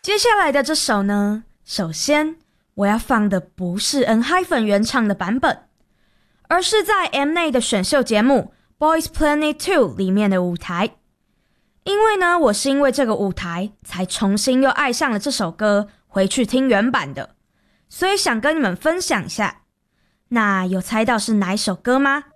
接下来的这首呢，首先我要放的不是 ENHYPEN 原唱的版本，而是在 Mnet 的选秀节目 Boys Planet 2 里面的舞台。因为呢，我是因为这个舞台才重新又爱上了这首歌，回去听原版的，所以想跟你们分享一下。那有猜到是哪一首歌吗？